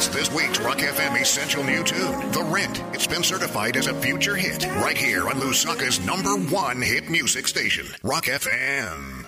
this week's Rock FM Essential New Tune, The Rent. It's been certified as a future hit right here on Lusaka's #1 hit music station, Rock FM.